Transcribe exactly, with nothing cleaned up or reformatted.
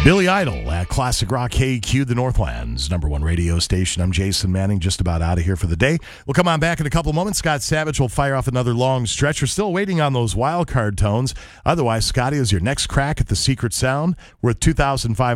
Billy Idol at Classic Rock K Q, the Northland's number one radio station. I'm Jason Manning, just about out of here for the day. We'll come on back in a couple of moments. Scott Savage will fire off another long stretch. We're still waiting on those wild card tones. Otherwise, Scotty is your next crack at the secret sound. We're at two thousand five